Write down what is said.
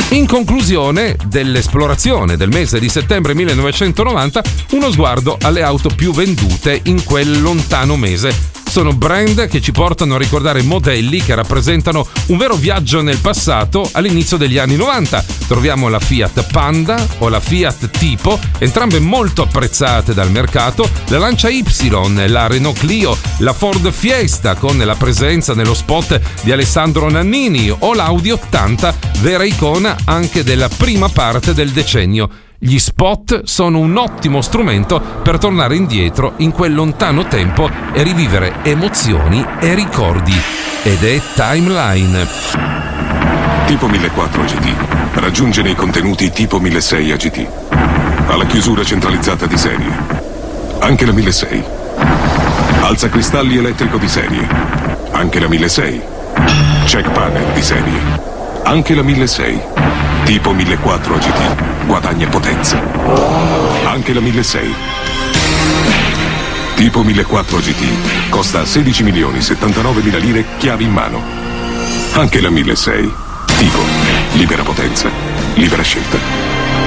In conclusione dell'esplorazione del mese di settembre 1990, uno sguardo alle auto più vendute in quel lontano mese. Sono brand che ci portano a ricordare modelli che rappresentano un vero viaggio nel passato all'inizio degli anni 90. Troviamo la Fiat Panda o la Fiat Tipo, entrambe molto apprezzate dal mercato, la Lancia Y, la Renault Clio, la Ford Fiesta con la presenza nello spot di Alessandro Nannini o l'Audi 80, vera icona anche della prima parte del decennio. Gli spot sono un ottimo strumento per tornare indietro in quel lontano tempo e rivivere emozioni e ricordi. Ed è Timeline. Tipo 1004 AGT raggiunge nei contenuti tipo 1006 AGT. Ha la chiusura centralizzata di serie. Anche la 1006. Alza cristalli elettrico di serie. Anche la 1006. Check panel di serie. Anche la 1006. Tipo 1004 AGT guadagna potenza. Anche la 1006. Tipo 1004 AGT costa 16.079.000 lire chiavi in mano. Anche la 1006. Tipo libera potenza, libera scelta.